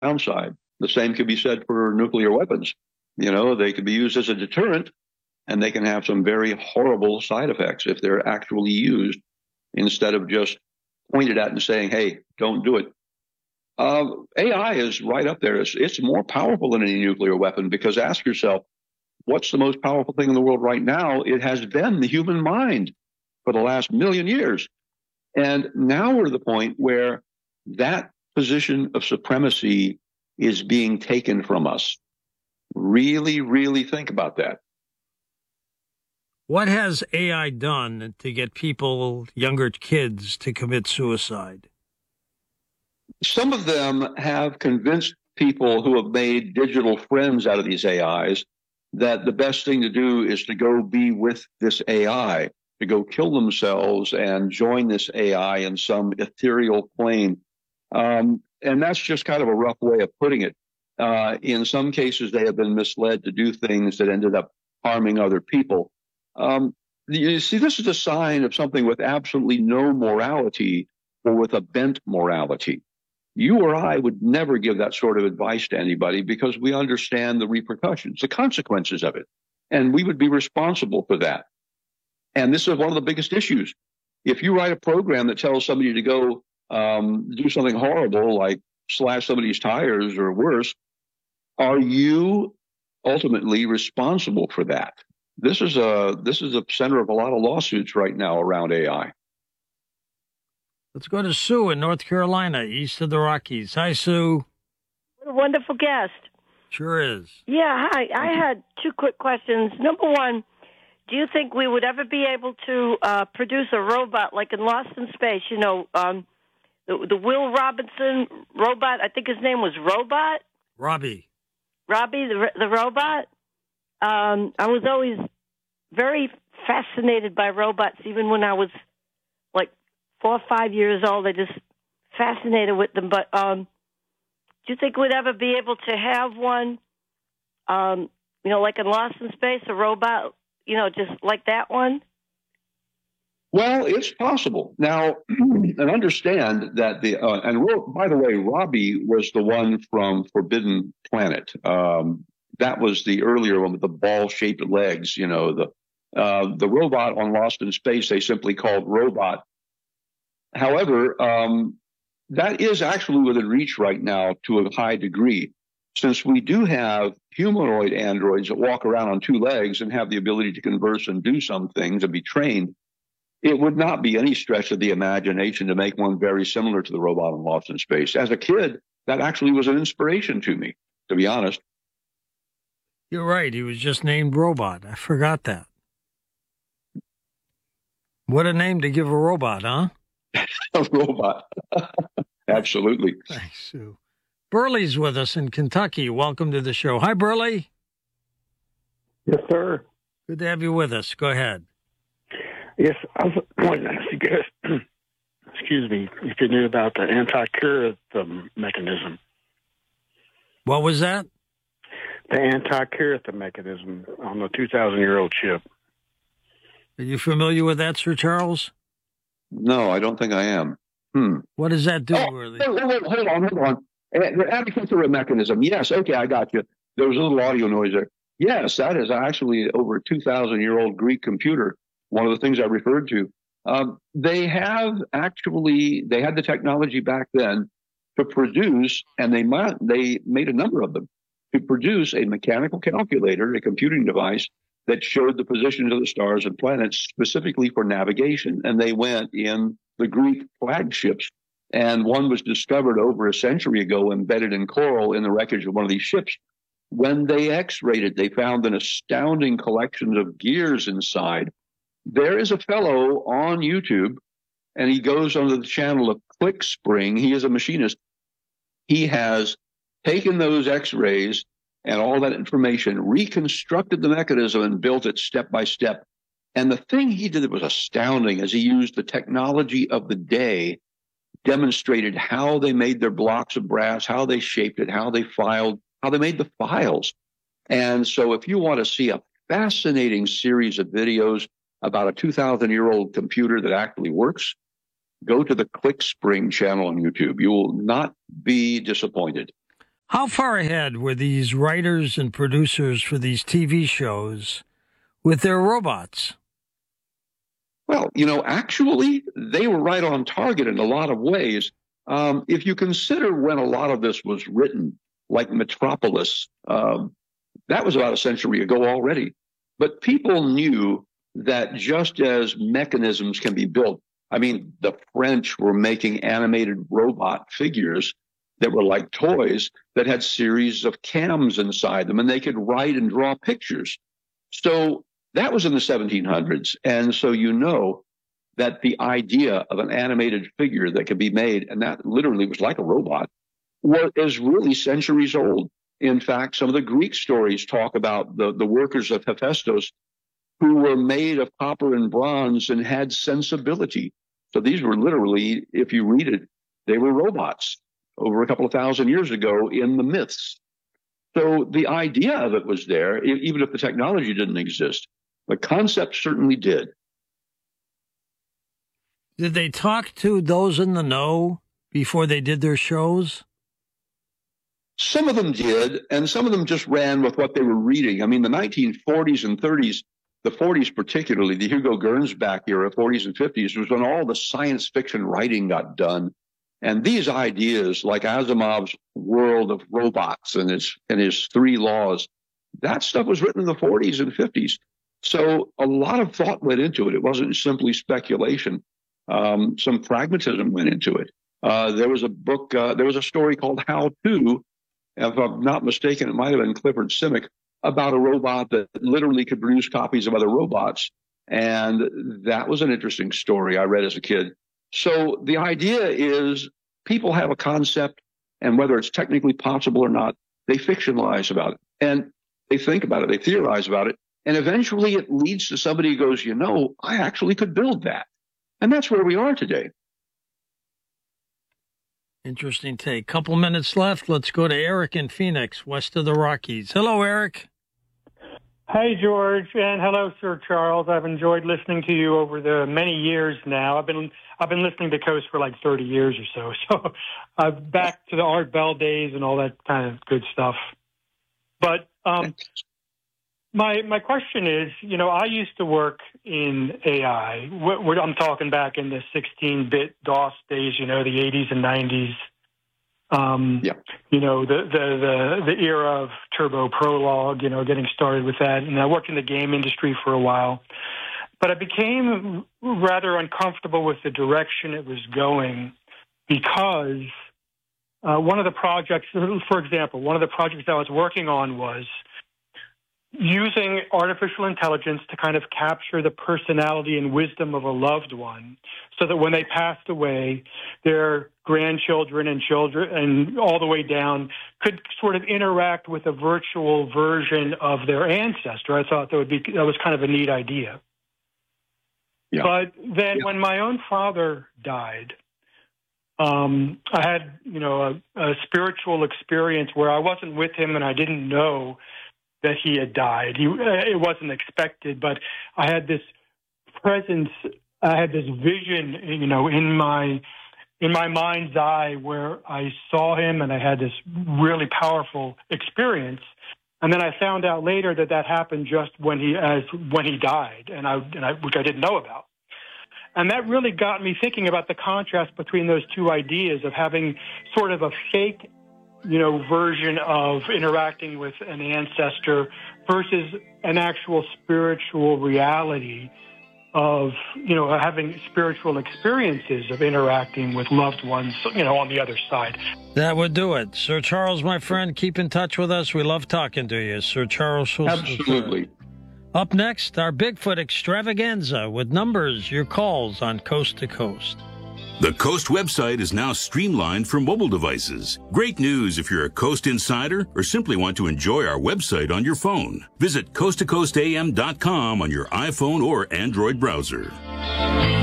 downside. The same could be said for nuclear weapons. They could be used as a deterrent, and they can have some very horrible side effects if they're actually used instead of just pointed at and saying, hey, don't do it. AI is right up there. It's more powerful than any nuclear weapon, because ask yourself, what's the most powerful thing in the world right now? It has been the human mind for the last million years. And now we're to the point where that position of supremacy is being taken from us. Really, really think about that. What has AI done to get people, younger kids, to commit suicide? Some of them have convinced people who have made digital friends out of these AIs that the best thing to do is to go be with this AI, to go kill themselves and join this AI in some ethereal plane. And that's just kind of a rough way of putting it. In some cases, they have been misled to do things that ended up harming other people. You see, this is a sign of something with absolutely no morality, or with a bent morality. You or I would never give that sort of advice to anybody, because we understand the repercussions, the consequences of it, and we would be responsible for that. And this is one of the biggest issues. If you write a program that tells somebody to go do something horrible, like slash somebody's tires or worse, are you ultimately responsible for that? This is a center of a lot of lawsuits right now around AI. Let's go to Sue in North Carolina, east of the Rockies. Hi, Sue. What a wonderful guest. Sure is. Yeah, hi. I had two quick questions. Number one, do you think we would ever be able to produce a robot like in Lost in Space? The Will Robinson robot, I think his name was Robot? Robbie, the robot? I was always very fascinated by robots, even when I was like 4 or 5 years old. I just fascinated with them. But do you think we'd ever be able to have one, like in Lost in Space, a robot, just like that one? Well, it's possible. Now, and understand that by the way, Robbie was the one from Forbidden Planet. That was the earlier one with the ball-shaped legs, the robot on Lost in Space, they simply called Robot. However, that is actually within reach right now to a high degree, since we do have humanoid androids that walk around on 2 legs and have the ability to converse and do some things and be trained. It would not be any stretch of the imagination to make one very similar to the robot on Lost in Space. As a kid, that actually was an inspiration to me, to be honest. You're right. He was just named Robot. I forgot that. What a name to give a robot, huh? A robot. Absolutely. Thanks, Sue. Burley's with us in Kentucky. Welcome to the show. Hi, Burley. Yes, sir. Good to have you with us. Go ahead. Yes, I was wanting to ask you guys, excuse me, if you knew about the anti-Kirith mechanism. What was that? The anti-Kirith mechanism on the 2,000-year-old chip. Are you familiar with that, Sir Charles? No, I don't think I am. What does that do, Burley? Hold on. The anti-Kirith mechanism. Yes, okay, I got you. There was a little audio noise there. Yes, that is actually over a 2,000-year-old Greek computer. One of the things I referred to. They had the technology back then to produce, and they made a number of them, to produce a mechanical calculator, a computing device that showed the positions of the stars and planets specifically for navigation. And they went in the Greek flagships. And one was discovered over a century ago, embedded in coral in the wreckage of one of these ships. When they X-rayed it, they found an astounding collection of gears inside. There is a fellow on YouTube, and he goes under the channel of ClickSpring. He is a machinist. He has taken those X-rays and all that information, reconstructed the mechanism, and built it step by step. And the thing he did that was astounding, as he used the technology of the day, demonstrated how they made their blocks of brass, how they shaped it, how they filed, how they made the files. And so if you want to see a fascinating series of videos about a 2,000-year-old computer that actually works, go to the ClickSpring channel on YouTube. You will not be disappointed. How far ahead were these writers and producers for these TV shows with their robots? Well, actually, they were right on target in a lot of ways. If you consider when a lot of this was written, like Metropolis, that was about a century ago already. But people knew that just as mechanisms can be built, I mean, the French were making animated robot figures that were like toys that had series of cams inside them, and they could write and draw pictures. So that was in the 1700s. And so that the idea of an animated figure that could be made, and that literally was like a robot, is really centuries old. In fact, some of the Greek stories talk about the workers of Hephaestus who were made of copper and bronze and had sensibility. So these were literally, if you read it, they were robots over a couple of thousand years ago in the myths. So the idea of it was there, even if the technology didn't exist. The concept certainly did. Did they talk to those in the know before they did their shows? Some of them did, and some of them just ran with what they were reading. I mean, the 1940s and 30s, the 40s particularly, the Hugo Gernsback era, 40s and 50s, was when all the science fiction writing got done. And these ideas, like Asimov's world of robots and his three laws, that stuff was written in the 40s and 50s. So a lot of thought went into it. It wasn't simply speculation. Some pragmatism went into it. There was a story called How To, if I'm not mistaken, it might have been Clifford Simic, about a robot that literally could produce copies of other robots. And that was an interesting story I read as a kid. So the idea is people have a concept, and whether it's technically possible or not, they fictionalize about it. And they think about it, they theorize about it, and eventually it leads to somebody who goes, I actually could build that. And that's where we are today. Interesting take. Couple minutes left. Let's go to Eric in Phoenix, west of the Rockies. Hello, Eric. Hey, George, and hello, Sir Charles. I've enjoyed listening to you over the many years now. I've been listening to Coast for like 30 years or so. So I'm back to the Art Bell days and all that kind of good stuff. But my question is, I used to work in AI. I'm talking back in the 16-bit DOS days, the 80s and 90s. The era of Turbo Prolog, getting started with that. And I worked in the game industry for a while. But I became rather uncomfortable with the direction it was going because one of the projects I was working on was using artificial intelligence to kind of capture the personality and wisdom of a loved one so that when they passed away, their grandchildren and children and all the way down could sort of interact with a virtual version of their ancestor. I thought that was kind of a neat idea. Yeah. But then when my own father died, I had, a spiritual experience where I wasn't with him and I didn't know that he had died. It wasn't expected, but I had this presence, I had this vision, in my mind's eye where I saw him and I had this really powerful experience. And then I found out later that happened just when he died, which I didn't know about. And that really got me thinking about the contrast between those two ideas of having sort of a fake version of interacting with an ancestor versus an actual spiritual reality of, having spiritual experiences of interacting with loved ones, on the other side. That would do it. Sir Charles, my friend, keep in touch with us. We love talking to you. Sir Charles Schultz. Absolutely. Up next, our Bigfoot extravaganza with numbers, your calls on Coast to Coast. The Coast website is now streamlined for mobile devices. Great news if you're a Coast insider or simply want to enjoy our website on your phone. Visit coasttocoastam.com on your iPhone or Android browser.